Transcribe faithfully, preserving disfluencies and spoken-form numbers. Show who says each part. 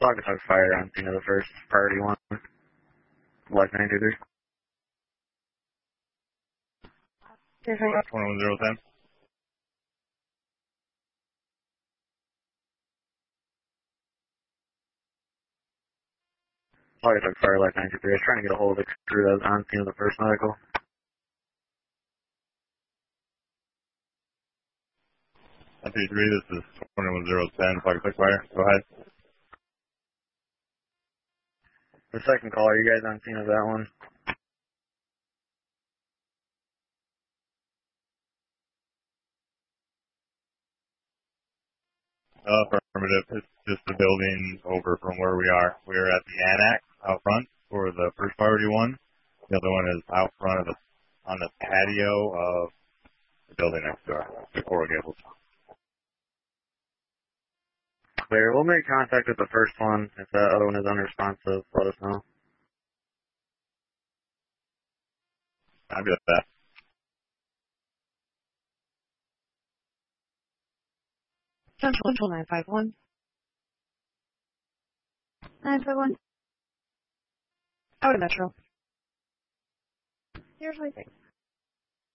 Speaker 1: Saugatuck Fire on scene of the first, priority one, West nine two three.
Speaker 2: twenty-one zero ten.
Speaker 1: Saugatuck Fire, West nine two three. I was trying to get a hold of the crew that was on scene of the first medical.
Speaker 2: one two three, this is twenty-one zero ten, Saugatuck Fire. Go ahead.
Speaker 1: The second call, are you guys on scene of that one?
Speaker 2: Uh, affirmative. It's just the building over from where we are. We're at the annex out front for the first priority one. The other one is out front of the, on the patio of the building next door, the Coral Gables.
Speaker 1: Clear. We'll make contact with the first one. If that other one is unresponsive, let us know.
Speaker 2: I'll be with that.
Speaker 3: Central, Central nine five one. nine five one. Out of Metro. Here's my thing.